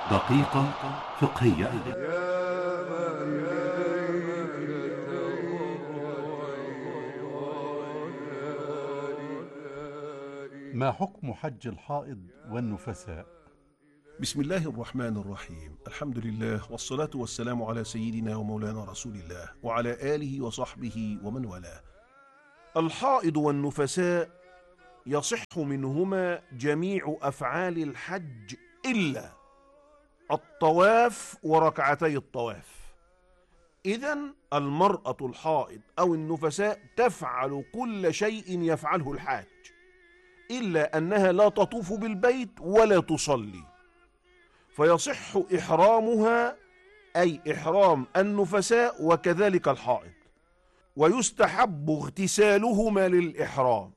دقيقة فقهية. ما حكم حج الحائض والنفساء؟ بسم الله الرحمن الرحيم. الحمد لله والصلاة والسلام على سيدنا ومولانا رسول الله وعلى آله وصحبه ومن والاه. الحائض والنفساء يصح منهما جميع أفعال الحج إلا الطواف وركعتي الطواف. إذن المرأة الحائض أو النفساء تفعل كل شيء يفعله الحاج، إلا أنها لا تطوف بالبيت ولا تصلي، فيصح إحرامها أي إحرام النفساء وكذلك الحائض، ويستحب اغتسالهما للإحرام،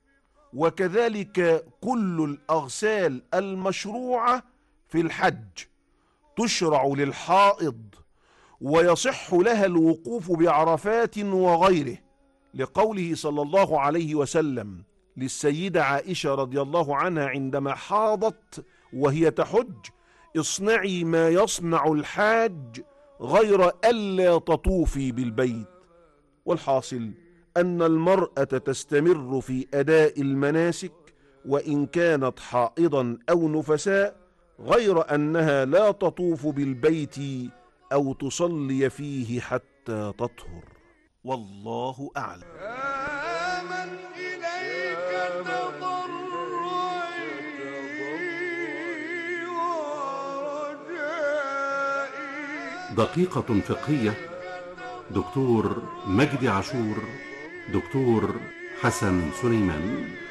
وكذلك كل الأغسال المشروعة في الحج تشرع للحائض، ويصح لها الوقوف بعرفات وغيره، لقوله صلى الله عليه وسلم للسيدة عائشة رضي الله عنها عندما حاضت وهي تحج: اصنعي ما يصنع الحاج غير ألا تطوفي بالبيت. والحاصل أن المرأة تستمر في أداء المناسك وإن كانت حائضا أو نفساء، غير أنها لا تطوف بالبيت أو تصلي فيه حتى تطهر، والله أعلم. دقيقة فقهية. دكتور مجدي عاشور، دكتور حسن سليمان.